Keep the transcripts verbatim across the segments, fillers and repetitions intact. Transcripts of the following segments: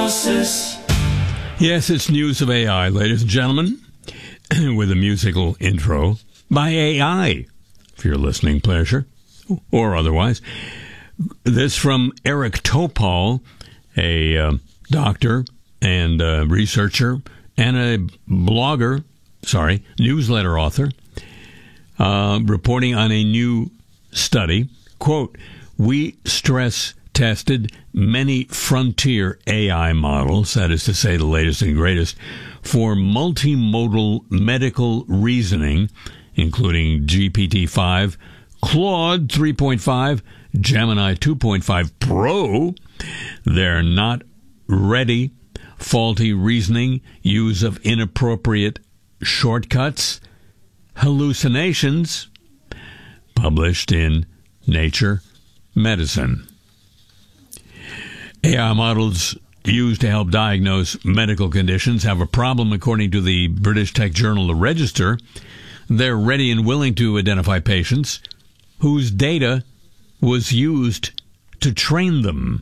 Diagnosis. Yes, it's news of A I, ladies and gentlemen, with a musical intro by A I, for your listening pleasure, or otherwise. This from Eric Topol, a uh, doctor and uh, researcher and a blogger, sorry, newsletter author, uh, reporting on a new study. Quote, we stress tested many frontier A I models, that is to say the latest and greatest, for multimodal medical reasoning, including G P T five, Claude three point five, Gemini two point five Pro. They're not ready. Faulty reasoning, use of inappropriate shortcuts, hallucinations, published in Nature Medicine. A I models used to help diagnose medical conditions have a problem, according to the British tech journal The Register. They're ready and willing to identify patients whose data was used to train them.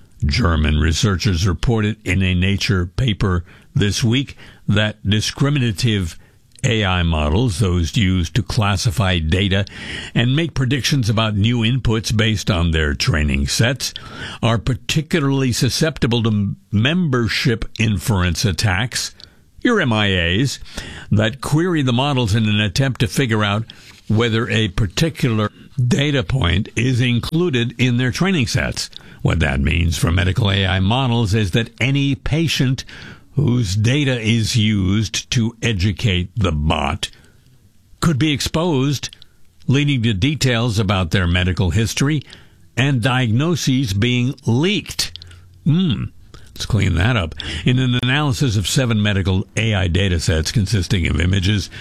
German researchers reported in a Nature paper this week that discriminative A I models, those used to classify data and make predictions about new inputs based on their training sets, are particularly susceptible to membership inference attacks, your M I As, that query the models in an attempt to figure out whether a particular data point is included in their training sets. What that means for medical A I models is that any patient whose data is used to educate the bot could be exposed, leading to details about their medical history and diagnoses being leaked. Hmm. Let's clean that up. In an analysis of seven medical A I datasets consisting of images,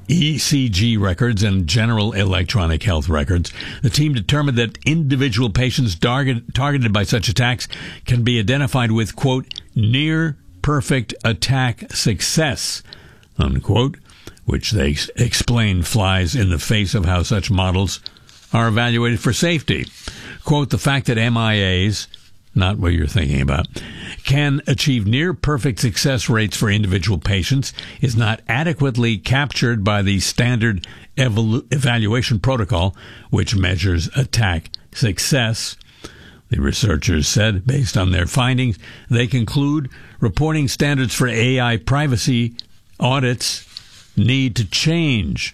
E C G records, and general electronic health records, the team determined that individual patients target, targeted by such attacks can be identified with, quote, near perfect attack success, unquote, which they ex- explain flies in the face of how such models are evaluated for safety. Quote, the fact that M I As, not what you're thinking about, can achieve near-perfect success rates for individual patients is not adequately captured by the standard evolu- evaluation protocol, which measures attack success. The researchers said, based on their findings, they conclude reporting standards for A I privacy audits need to change.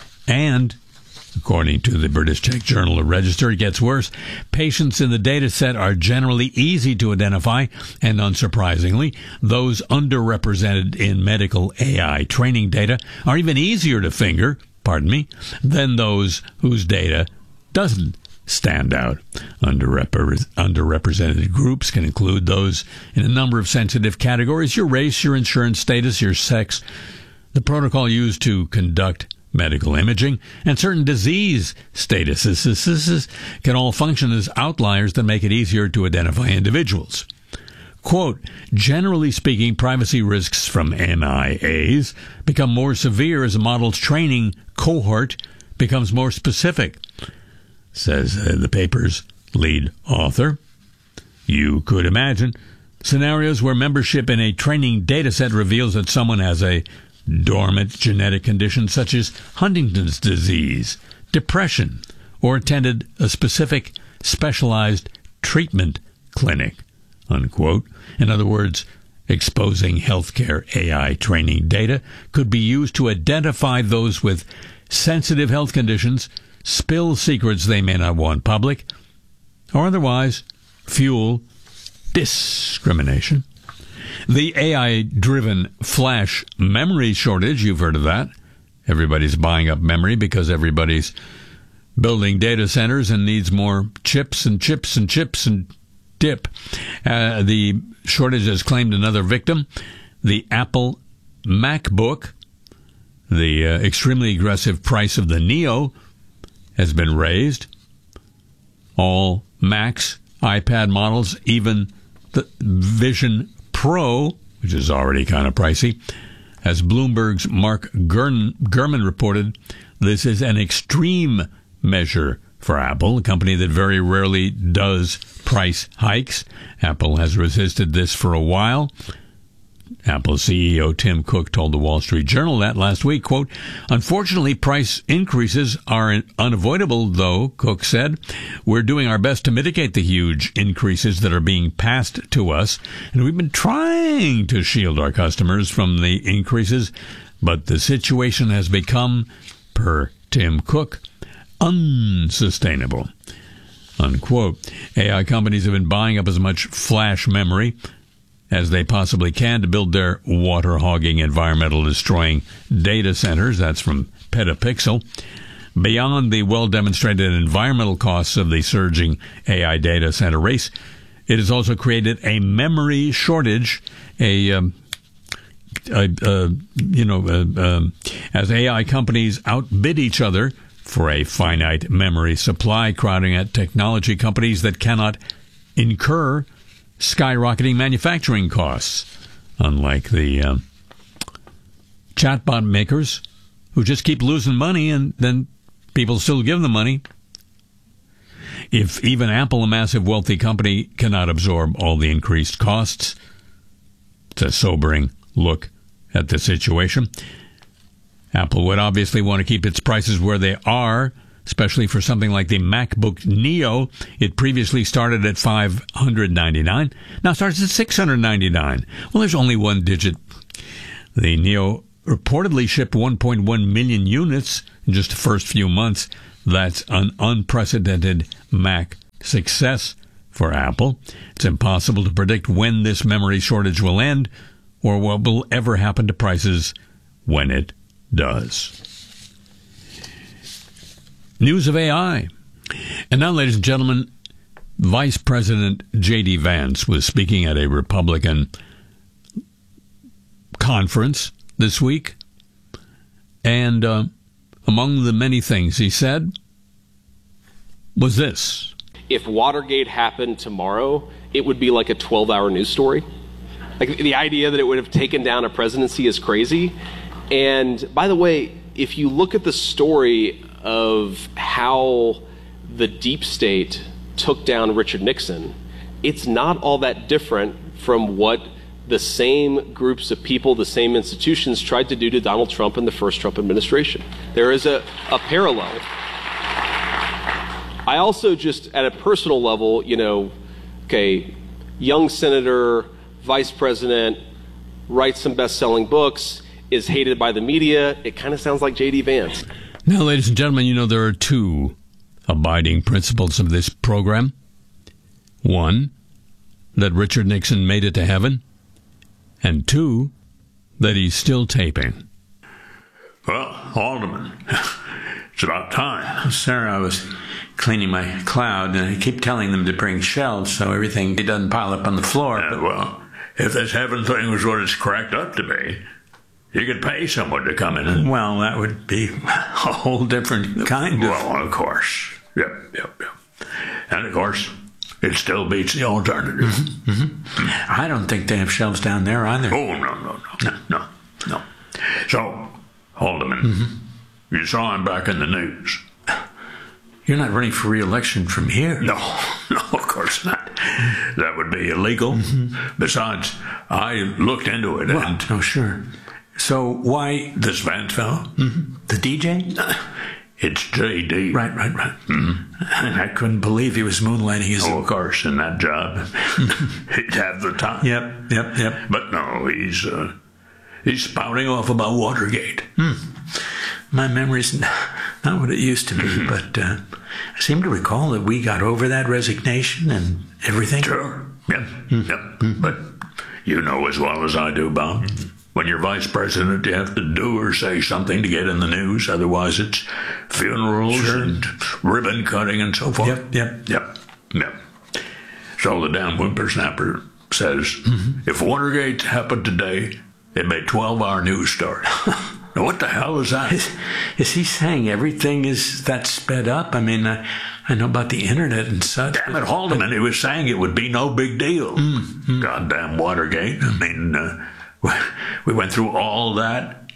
And, according to the British tech journal The Register, it gets worse. Patients in the data set are generally easy to identify, and unsurprisingly, those underrepresented in medical A I training data are even easier to finger, pardon me, than those whose data doesn't stand out. Underrepre- underrepresented groups can include those in a number of sensitive categories: your race, your insurance status, your sex, the protocol used to conduct medical imaging, and certain disease statuses can all function as outliers that make it easier to identify individuals. Quote, generally speaking, privacy risks from M I As become more severe as a model's training cohort becomes more specific, says uh, the paper's lead author. You could imagine scenarios where membership in a training dataset reveals that someone has a dormant genetic condition such as Huntington's disease, depression, or attended a specific specialized treatment clinic, unquote. In other words, exposing healthcare A I training data could be used to identify those with sensitive health conditions, spill secrets they may not want public, or otherwise fuel discrimination. The A I-driven flash memory shortage, you've heard of that. Everybody's buying up memory because everybody's building data centers and needs more chips and chips and chips and dip. Uh, the shortage has claimed another victim, the Apple MacBook. The uh, extremely aggressive price of the Neo has been raised. All Macs, iPad models, even the Vision Pro, which is already kind of pricey, as Bloomberg's Mark Gurman reported, this is an extreme measure for Apple, a company that very rarely does price hikes. Apple has resisted this for a while. Apple C E O Tim Cook told the Wall Street Journal that last week, quote, "Unfortunately, price increases are unavoidable, though," Cook said. "We're doing our best to mitigate the huge increases that are being passed to us, and we've been trying to shield our customers from the increases, but the situation has become, per Tim Cook, unsustainable," unquote. A I companies have been buying up as much flash memory as they possibly can to build their water-hogging, environmental-destroying data centers. That's from Petapixel. Beyond the well-demonstrated environmental costs of the surging A I data center race, it has also created a memory shortage, a, um, a, a you know, uh, uh, as A I companies outbid each other for a finite memory supply, crowding at technology companies that cannot incur skyrocketing manufacturing costs, unlike the uh, chatbot makers who just keep losing money and then people still give them money. If even Apple, a massive wealthy company, cannot absorb all the increased costs, it's a sobering look at the situation. Apple would obviously want to keep its prices where they are, especially for something like the MacBook Neo. It previously started at five hundred ninety-nine dollars, now starts at six hundred ninety-nine dollars. Well, there's only one digit. The Neo reportedly shipped one point one million units in just the first few months. That's an unprecedented Mac success for Apple. It's impossible to predict when this memory shortage will end or what will ever happen to prices when it does. News of A I. And now, ladies and gentlemen, Vice President J D. Vance was speaking at a Republican conference this week. And uh, among the many things he said was this. If Watergate happened tomorrow, it would be like a twelve-hour news story. Like, the idea that it would have taken down a presidency is crazy. And by the way, if you look at the story of how the deep state took down Richard Nixon, it's not all that different from what the same groups of people, the same institutions tried to do to Donald Trump in the first Trump administration. There is a, a parallel. I also just, at a personal level, you know, okay, young senator, vice president, writes some best-selling books, is hated by the media. It kind of sounds like J D. Vance. Now, ladies and gentlemen, you know there are two abiding principles of this program. One, that Richard Nixon made it to heaven. And two, that he's still taping. Well, Alderman, it's about time. Oh, sir, I was cleaning my cloud, and I keep telling them to bring shelves so everything doesn't pile up on the floor. Yeah, well, if this heaven thing was what it's cracked up to be, you could pay someone to come in and... Well, that would be a whole different kind of... Well, of course. Yep, yep, yep. And, of course, it still beats the alternative. Mm-hmm, mm-hmm. I don't think they have shelves down there either. Oh, no, no, no, no, no, no. So, Alderman, mm-hmm. you saw him back in the news. You're not running for re-election from here. No, no, of course not. That would be illegal. Mm-hmm. Besides, I looked into it well, and... Oh, sure. So why... This Vance fellow? Mm-hmm. The D J? It's J D. Right, right, right. Mm-hmm. I couldn't believe he was moonlighting as... Oh, of course, in that job. He'd have the time. Yep, yep, yep. But no, he's, uh, he's spouting off about Watergate. Hmm. My memory's not what it used to be, mm-hmm. but uh, I seem to recall that we got over that resignation and everything. Sure, yep, mm-hmm. yep. Mm-hmm. But you know as well as I do, Bob, mm-hmm. when you're vice president, you have to do or say something to get in the news. Otherwise, it's funerals sure. and ribbon cutting and so forth. Yep, yep. Yep, yep. So the damn whippersnapper says, mm-hmm. if Watergate happened today, it'd be a twelve-hour news story. Now, what the hell is that? Is, is he saying everything is that sped up? I mean, I, I know about the internet and such. Damn it, Haldeman, he was saying it would be no big deal. Mm-hmm. Goddamn Watergate. I mean, uh, we went through all that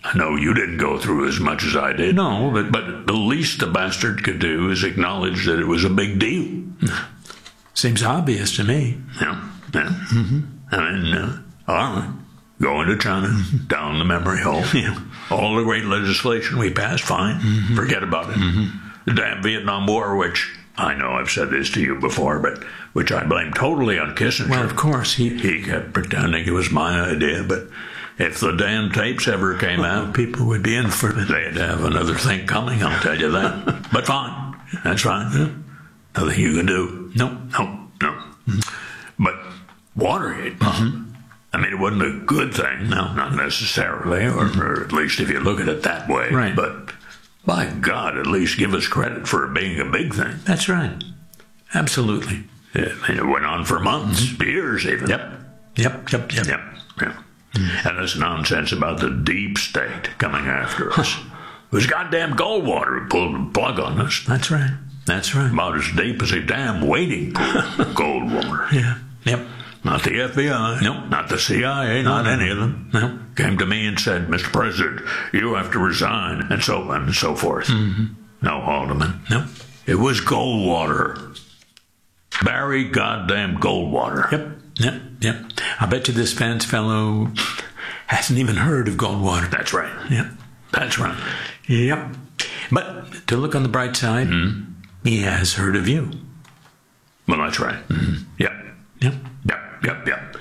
I know you didn't go through as much as I did. No, but... But the least the bastard could do is acknowledge that it was a big deal. Seems obvious to me. Yeah, yeah. Mm-hmm. I mean, uh, all right. Going to China, down the memory hole. Yeah. All the great legislation we passed, fine. Mm-hmm. Forget about it. Mm-hmm. The damn Vietnam War, which I know I've said this to you before, but which I blame totally on Kissinger. Well, of course, he... He kept pretending it was my idea, but if the damn tapes ever came well, out, people would be in for it. They'd have another thing coming, I'll tell you that. But fine. That's fine. Yeah. Nothing you can do. No. No, no. Mm-hmm. But Watergate, mm-hmm. I mean, it wasn't a good thing. No, not necessarily, or, mm-hmm. or at least if you look at it that way. Right. But by God, at least give us credit for it being a big thing. That's right. Absolutely. Yeah, I mean, it went on for months, mm-hmm. years even. Yep. Yep, yep, yep. Yep, yep. Mm-hmm. And this nonsense about the deep state coming after us. It was goddamn Goldwater who pulled the plug on us. That's right. That's right. About as deep as a damn wading pool. Goldwater. Yeah. Yep. Not the F B I. Nope. Not the C I A. Not no, any of them. No. Came to me and said, Mister President, you have to resign, and so on and so forth. Mm-hmm. No, Haldeman. No. It was Goldwater. Barry goddamn Goldwater. Yep. Yep. Yep. I bet you this Vance fellow hasn't even heard of Goldwater. That's right. Yep. That's right. Yep. But to look on the bright side, mm-hmm. he has heard of you. Well, that's right. Mm-hmm. Yep. Yep. Yep. Yep. Yep.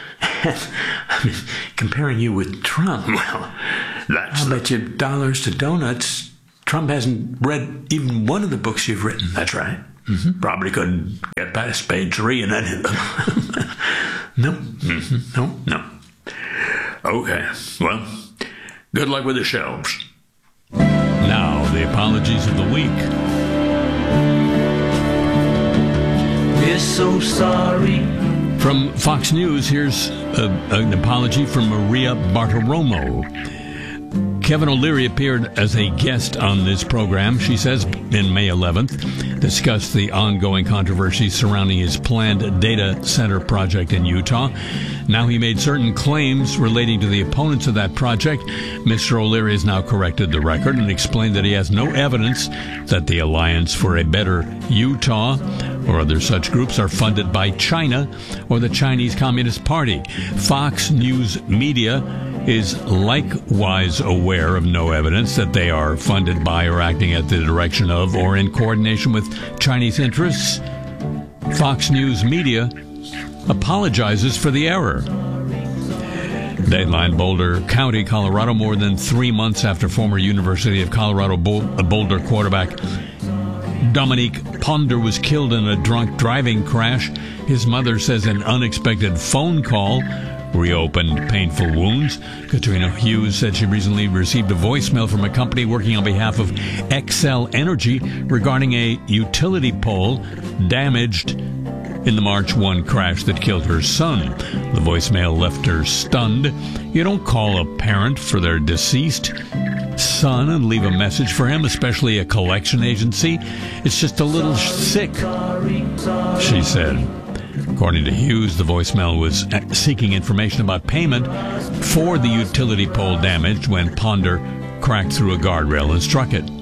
I mean, comparing you with Trump. Well, that's... I'll bet you dollars to donuts, Trump hasn't read even one of the books you've written. That's right. Mm-hmm. Probably couldn't get past page three in any of them. No. Mm-hmm. No. No. Okay. Well, good luck with the shelves. Now, the apologies of the week. We're so sorry. From Fox News, here's a, an apology from Maria Bartiromo. Kevin O'Leary appeared as a guest on this program, she says, in May eleventh, discussed the ongoing controversy surrounding his planned data center project in Utah. Now he made certain claims relating to the opponents of that project. Mister O'Leary has now corrected the record and explained that he has no evidence that the Alliance for a Better Utah or other such groups are funded by China or the Chinese Communist Party. Fox News Media is likewise aware of no evidence that they are funded by or acting at the direction of or in coordination with Chinese interests. Fox News Media apologizes for the error. Dateline: Boulder County, Colorado, more than three months after former University of Colorado Boulder quarterback Dominique Ponder was killed in a drunk driving crash. His mother says an unexpected phone call reopened painful wounds. Katrina Hughes said she recently received a voicemail from a company working on behalf of Xcel Energy regarding a utility pole damaged in the March first crash that killed her son. The voicemail left her stunned. You don't call a parent for their deceased son and leave a message for him, especially a collection agency. It's just a little sick, she said. According to Hughes, the voicemail was seeking information about payment for the utility pole damaged when Ponder cracked through a guardrail and struck it.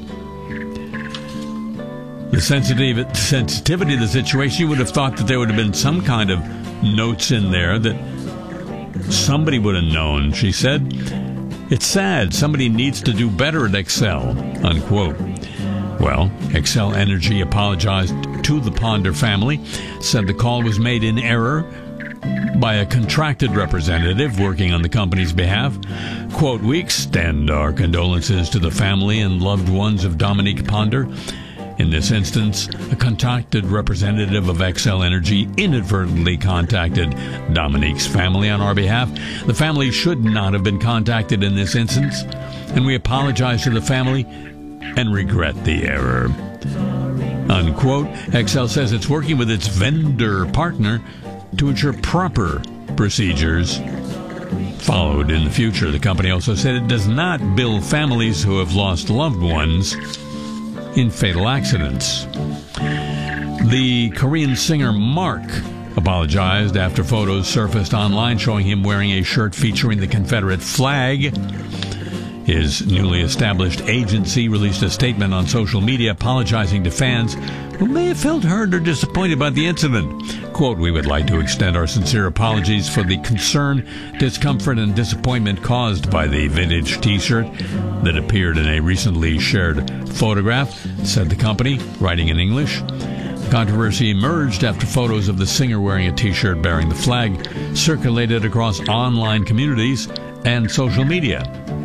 The sensitive, sensitivity of the situation, you would have thought that there would have been some kind of notes in there that somebody would have known, she said. It's sad. Somebody needs to do better at Xcel, unquote. Well, Xcel Energy apologized to the Ponder family, said the call was made in error by a contracted representative working on the company's behalf. Quote, we extend our condolences to the family and loved ones of Dominique Ponder. In this instance, a contracted representative of Xcel Energy inadvertently contacted Dominique's family on our behalf. The family should not have been contacted in this instance, and we apologize to the family and regret the error. Unquote. Xcel says it's working with its vendor partner to ensure proper procedures followed in the future. The company also said it does not bill families who have lost loved ones in fatal accidents. The Korean singer Mark apologized after photos surfaced online showing him wearing a shirt featuring the Confederate flag. His newly established agency released a statement on social media apologizing to fans who may have felt hurt or disappointed by the incident. Quote, "We would like to extend our sincere apologies for the concern, discomfort, and disappointment caused by the vintage t-shirt that appeared in a recently shared photograph," said the company, writing in English. Controversy emerged after photos of the singer wearing a t-shirt bearing the flag circulated across online communities and social media.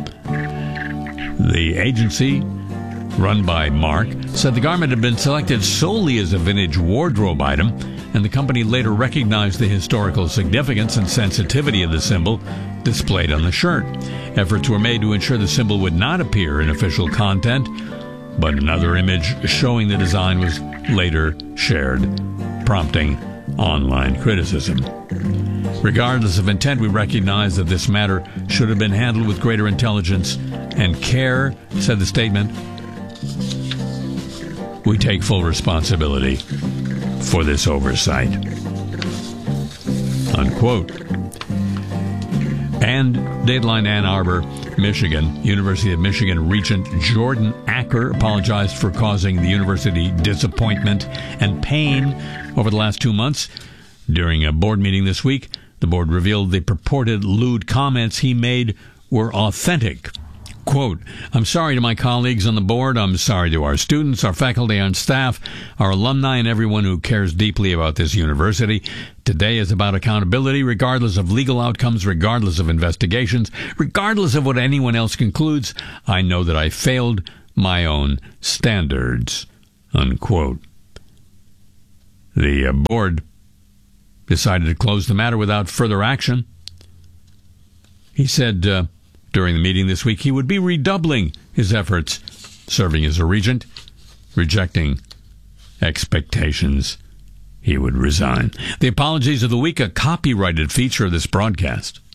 The agency, run by Mark, said the garment had been selected solely as a vintage wardrobe item, and the company later recognized the historical significance and sensitivity of the symbol displayed on the shirt. Efforts were made to ensure the symbol would not appear in official content, but another image showing the design was later shared, prompting online criticism. Regardless of intent, we recognize that this matter should have been handled with greater intelligence and care, said the statement. We take full responsibility for this oversight. Unquote. And Dateline Ann Arbor, Michigan, University of Michigan Regent Jordan Acker apologized for causing the university disappointment and pain over the last two months. During a board meeting this week, the board revealed the purported lewd comments he made were authentic. Quote, "I'm sorry to my colleagues on the board. I'm sorry to our students, our faculty, and staff, our alumni, and everyone who cares deeply about this university. Today is about accountability, regardless of legal outcomes, regardless of investigations, regardless of what anyone else concludes. I know that I failed my own standards." Unquote. The uh, board decided to close the matter without further action. He said uh, during the meeting this week he would be redoubling his efforts, serving as a regent, rejecting expectations he would resign. The apologies of the week, a copyrighted feature of this broadcast.